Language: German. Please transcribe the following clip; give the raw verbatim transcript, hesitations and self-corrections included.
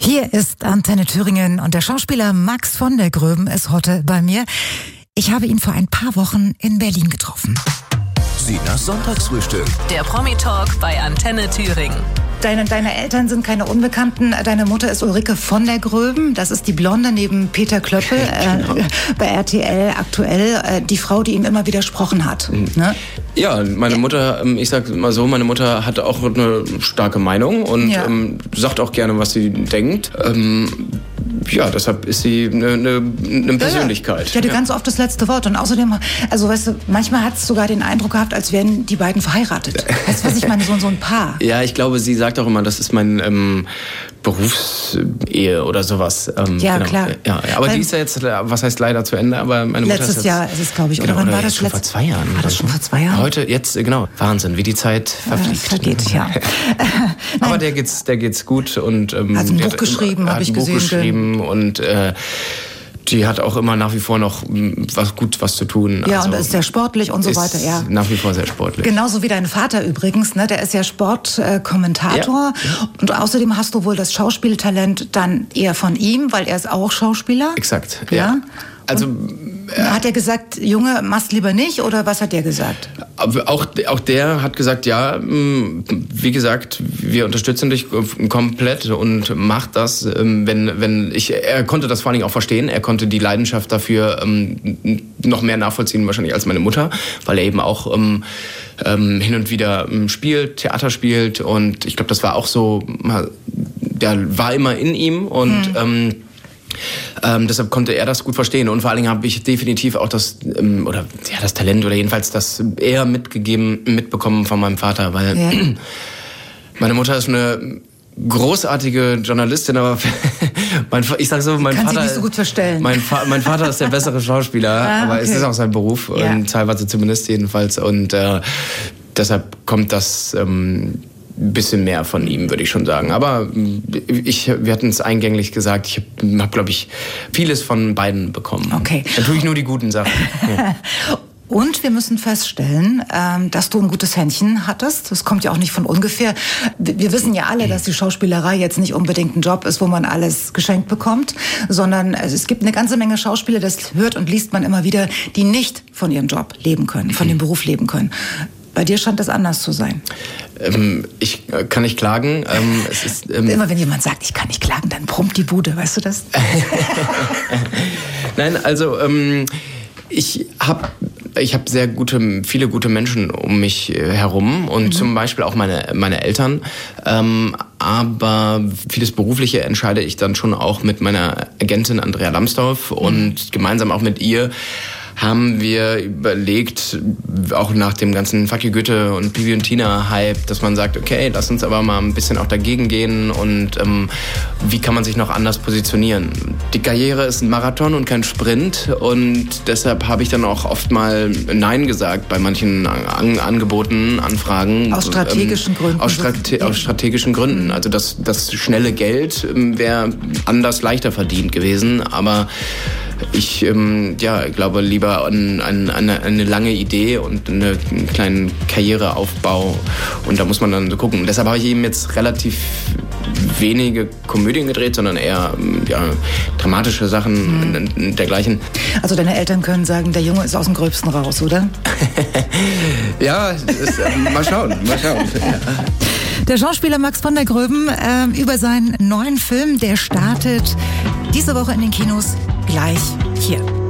Hier ist Antenne Thüringen und der Schauspieler Max von der Gröben ist heute bei mir. Ich habe ihn vor ein paar Wochen in Berlin getroffen. Sinas Sonntagsfrühstück. Der Promi-Talk bei Antenne Thüringen. Deine, deine Eltern sind keine Unbekannten. Deine Mutter ist Ulrike von der Gröben. Das ist die Blonde neben Peter Klöppel genau. äh, bei R T L aktuell. Äh, die Frau, die ihm immer widersprochen hat. Mhm. Ne? Ja, meine Mutter, ich sag mal so, meine Mutter hat auch eine starke Meinung und ja. ähm, sagt auch gerne, was sie denkt. Ähm, ja, deshalb ist sie eine, eine, eine Persönlichkeit. Ja, ja. Die ja. ganz oft das letzte Wort. Und außerdem, also weißt du, manchmal hat es sogar den Eindruck gehabt, als wären die beiden verheiratet. Weißt du, was ich meine? So, so ein Paar. Ja, ich glaube, sie sagt auch immer, das ist mein ähm, Berufsehe oder sowas. Ähm, ja, genau. klar. Ja, ja, aber Weil, die ist ja jetzt, was heißt leider zu Ende, aber meine Mutter letztes ist jetzt, Jahr ist es, glaube ich. Oder genau, wann oder war das? Schon vor zwei Jahren. War das schon vor zwei Jahren? Heute, jetzt, genau. Wahnsinn, wie die Zeit verfliegt. Äh, vergeht, ja. Aber der geht's, der geht's gut und ähm, hat ein Buch hat, geschrieben, habe ich ein Buch gesehen. geschrieben und äh, die hat auch immer nach wie vor noch was gut was zu tun. Ja, also, und ist sehr sportlich und so weiter. Ja. Nach wie vor sehr sportlich. Genauso wie dein Vater übrigens, ne? Der ist ja Sportkommentator. Äh, ja. Und außerdem hast du wohl das Schauspieltalent dann eher von ihm, weil er ist auch Schauspieler. Exakt, ja. ja. Also äh, hat er gesagt, Junge, machst lieber nicht, oder was hat der gesagt? Auch, auch der hat gesagt, ja, wie gesagt, wir unterstützen dich komplett und mach das, wenn, wenn ich, er konnte das vor allen Dingen auch verstehen, er konnte die Leidenschaft dafür noch mehr nachvollziehen wahrscheinlich als meine Mutter, weil er eben auch ähm, hin und wieder spielt, Theater spielt und ich glaube, das war auch so, der war immer in ihm und hm. ähm, Ähm, deshalb konnte er das gut verstehen und vor allen Dingen habe ich definitiv auch das ähm, oder ja das Talent oder jedenfalls das eher mitgegeben mitbekommen von meinem Vater, weil ja. meine Mutter ist eine großartige Journalistin, aber mein, ich sag so, mein Kann Vater, sie nicht so gut verstehen. Mein, mein Vater ist der bessere Schauspieler, ah, aber okay. Es ist auch sein Beruf, ja. und teilweise zumindest jedenfalls und äh, deshalb kommt das ähm, ein bisschen mehr von ihm, würde ich schon sagen. Aber ich, wir hatten es eingänglich gesagt, ich habe, hab, glaube ich, vieles von beiden bekommen. Okay. Natürlich nur die guten Sachen. Ja. Und wir müssen feststellen, dass du ein gutes Händchen hattest. Das kommt ja auch nicht von ungefähr. Wir wissen ja alle, dass die Schauspielerei jetzt nicht unbedingt ein Job ist, wo man alles geschenkt bekommt, sondern es gibt eine ganze Menge Schauspieler, das hört und liest man immer wieder, die nicht von ihrem Job leben können, von dem Beruf leben können. Bei dir scheint das anders zu sein. Ähm, ich äh, kann nicht klagen. Ähm, es ist, ähm Immer wenn jemand sagt, ich kann nicht klagen, dann brummt die Bude, weißt du das? Nein, also ähm, ich habe ich hab sehr gute, viele gute Menschen um mich herum und mhm. zum Beispiel auch meine, meine Eltern. Ähm, aber vieles Berufliche entscheide ich dann schon auch mit meiner Agentin Andrea Lambsdorff mhm. und gemeinsam auch mit ihr haben wir überlegt, auch nach dem ganzen Fuck you Goethe und Bibi und Tina-Hype, dass man sagt, okay, lass uns aber mal ein bisschen auch dagegen gehen und ähm, wie kann man sich noch anders positionieren. Die Karriere ist ein Marathon und kein Sprint und deshalb habe ich dann auch oft mal Nein gesagt bei manchen An- Angeboten, Anfragen. Aus strategischen ähm, Gründen. Aus, Strate- aus strategischen Gründen. Also das, das schnelle Geld ähm, wäre anders leichter verdient gewesen, aber ich ähm, ja, glaube lieber an, an, an eine, eine lange Idee und eine, einen kleinen Karriereaufbau und da muss man dann so gucken. Deshalb habe ich eben jetzt relativ wenige Komödien gedreht, sondern eher ja, dramatische Sachen mhm. und dergleichen. Also deine Eltern können sagen, der Junge ist aus dem Gröbsten raus, oder? Ja, ist, äh, mal schauen, mal schauen. Ja. Der Schauspieler Max von der Gröben äh, über seinen neuen Film, der startet diese Woche in den Kinos gleich hier.